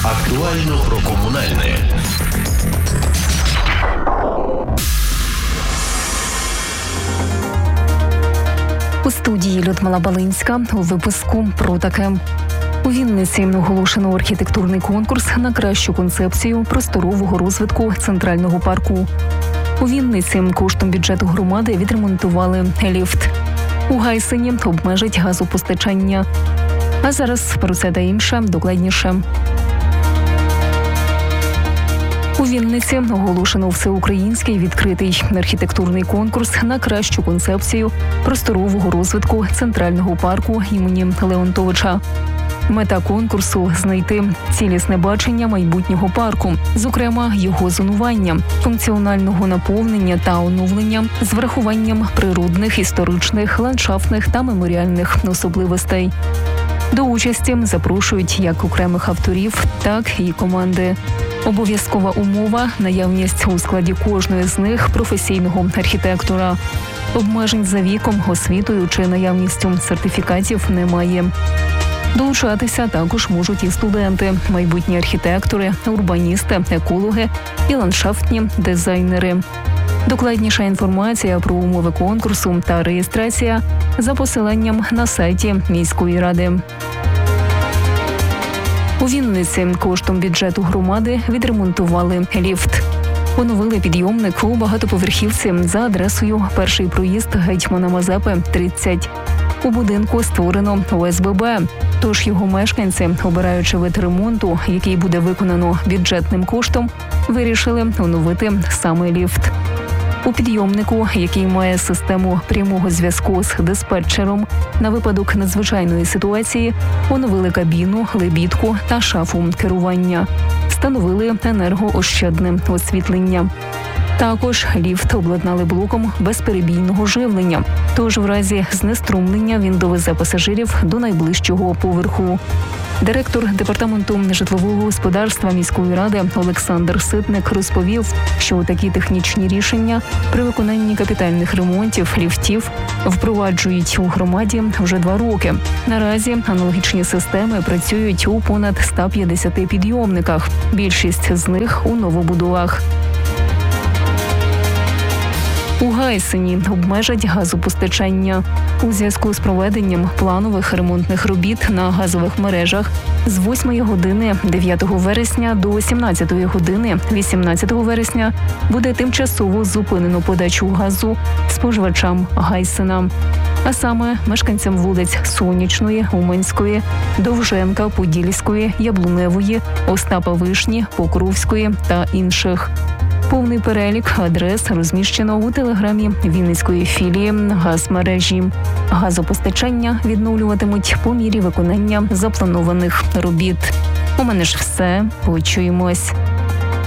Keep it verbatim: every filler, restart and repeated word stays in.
Актуально про комунальне. У студії Людмила Балинська у випуску про таке. У Вінниці оголошено архітектурний конкурс на кращу концепцію просторового розвитку центрального парку. У Вінниці коштом бюджету громади відремонтували ліфт. У Гайсині обмежать газопостачання. А зараз про це та інше докладніше. У Вінниці оголошено всеукраїнський відкритий архітектурний конкурс на кращу концепцію просторового розвитку центрального парку імені Леонтовича. Мета конкурсу – знайти цілісне бачення майбутнього парку, зокрема його зонування, функціонального наповнення та оновлення з врахуванням природних, історичних, ландшафтних та меморіальних особливостей. До участі запрошують як окремих авторів, так і команди. Обов'язкова умова – наявність у складі кожної з них професійного архітектора. Обмежень за віком, освітою чи наявністю сертифікатів немає. Долучатися також можуть і студенти, майбутні архітектори, урбаністи, екологи і ландшафтні дизайнери. Докладніша інформація про умови конкурсу та реєстрація за посиланням на сайті міської ради. У Вінниці коштом бюджету громади відремонтували ліфт. Оновили підйомник у багатоповерхівці за адресою «Перший проїзд Гетьмана Мазепи, тридцять». У будинку створено О С Б Б, тож його мешканці, обираючи вид ремонту, який буде виконано бюджетним коштом, вирішили оновити саме ліфт. У підйомнику, який має систему прямого зв'язку з диспетчером, на випадок надзвичайної ситуації оновили кабіну, лебідку та шафу керування. Встановили енергоощадне освітлення. Також ліфт обладнали блоком безперебійного живлення, тож в разі знеструмлення він довезе пасажирів до найближчого поверху. Директор департаменту житлового господарства міської ради Олександр Ситник розповів, що такі технічні рішення при виконанні капітальних ремонтів ліфтів впроваджують у громаді вже два роки. Наразі аналогічні системи працюють у понад ста п'ятдесяти підйомниках, більшість з них у новобудовах. У Гайсині обмежать газопостачання. У зв'язку з проведенням планових ремонтних робіт на газових мережах з восьмої години дев'ятого вересня до сімнадцятої години вісімнадцятого вересня буде тимчасово зупинено подачу газу споживачам Гайсина. А саме мешканцям вулиць Сонячної, Уманської, Довженка, Подільської, Яблуневої, Остапа Вишні, Покровської та інших. Повний перелік адрес розміщено у телеграмі Вінницької філії газмережі. Газопостачання відновлюватимуть по мірі виконання запланованих робіт. У мене ж все. Почуємось.